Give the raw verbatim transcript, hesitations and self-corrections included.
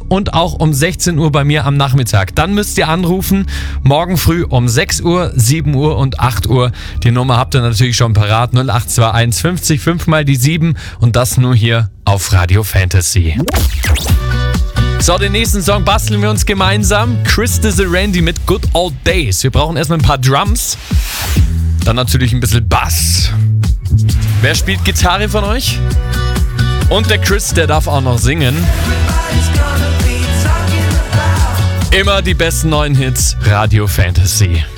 und auch um sechzehn Uhr bei mir am Nachmittag. Dann müsst ihr anrufen, morgen früh um sechs Uhr, sieben Uhr und acht Uhr. Die Nummer habt ihr natürlich schon parat, null acht zwei eins fünfzig, fünf mal die sieben und das nur hier auf Radio Fantasy. So, den nächsten Song basteln wir uns gemeinsam. Chris Randy mit Good Old Days. Wir brauchen erstmal ein paar Drums, dann natürlich ein bisschen Bass. Wer spielt Gitarre von euch? Und der Chris, der darf auch noch singen. Immer die besten neuen Hits, Radio Fantasy.